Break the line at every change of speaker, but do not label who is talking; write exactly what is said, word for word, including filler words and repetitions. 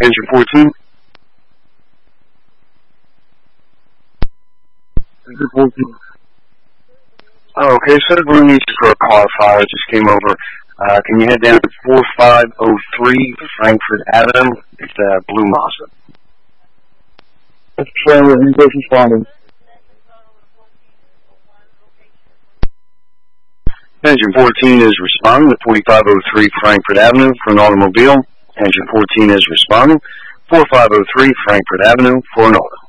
Engine fourteen.
Engine fourteen.
Oh, okay, so the room needs for a car fire just came over. Uh, can you head down to four five oh three Frankfurt Avenue? It's a uh, blue Mazda.
That's trailer, he's just responding.
Engine fourteen is responding to forty-five oh three Frankfurt Avenue for an automobile. Engine fourteen is responding. four five oh three Frankfurt Avenue for an auto.